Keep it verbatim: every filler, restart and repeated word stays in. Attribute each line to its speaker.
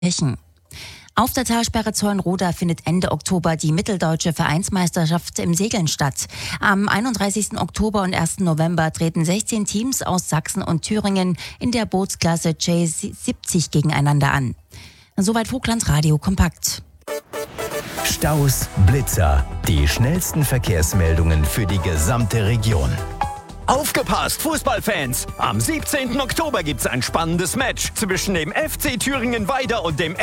Speaker 1: Kirchen. Auf der Talsperre Zornroda findet Ende Oktober die Mitteldeutsche Vereinsmeisterschaft im Segeln statt. Am einunddreißigsten Oktober und ersten November treten sechzehn Teams aus Sachsen und Thüringen in der Bootsklasse J siebzig gegeneinander an. Soweit Vogtland Radio kompakt.
Speaker 2: Staus, Blitzer, die schnellsten Verkehrsmeldungen für die gesamte Region.
Speaker 3: Aufgepasst, Fußballfans! Am siebzehnten Oktober gibt's ein spannendes Match zwischen dem F C Thüringen Weider und dem